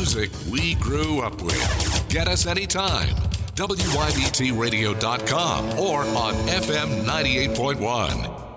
music we grew up with. Get us anytime. WYBTradio.com or on FM 98.1.